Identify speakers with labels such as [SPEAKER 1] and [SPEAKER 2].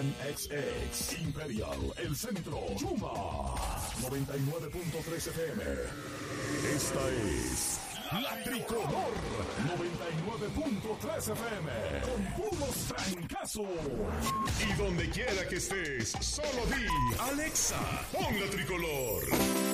[SPEAKER 1] Scan XX, Imperial, El Centro, Chuma, 99.3 FM. Esta es La Tricolor, 99.3 FM, con puros trancazos.
[SPEAKER 2] Y donde quiera que estés, solo di, Alexa, pon La Tricolor.